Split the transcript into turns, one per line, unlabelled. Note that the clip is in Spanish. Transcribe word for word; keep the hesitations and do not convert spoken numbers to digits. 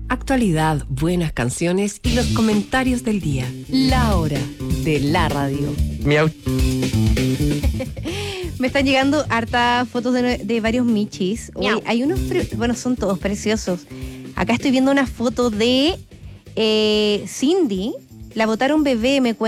Actualidad, buenas canciones y los comentarios del día. La hora de la radio.
Miau.
Me están llegando hartas fotos de, de varios michis. Hoy hay unos, pre- bueno, son todos preciosos. Acá estoy viendo una foto de eh, Cindy. La botaron bebé, me cuenta.